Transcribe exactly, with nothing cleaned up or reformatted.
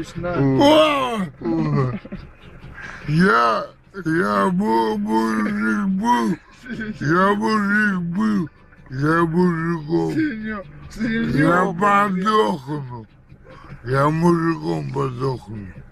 Ильич, на. О! Я, я был, мужик был, я мужик был, я мужиком. Сырьё, Я подохну, я мужиком подохну.